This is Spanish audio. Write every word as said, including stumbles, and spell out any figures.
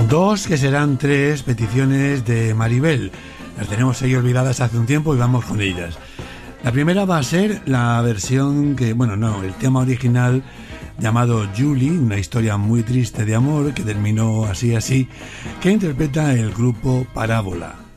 Dos que serán tres peticiones de Maribel. Las tenemos ahí olvidadas hace un tiempo y vamos con ellas. La primera va a ser la versión que, bueno, no, el tema original llamado Julie, una historia muy triste de amor que terminó así así, que interpreta el grupo Parábola.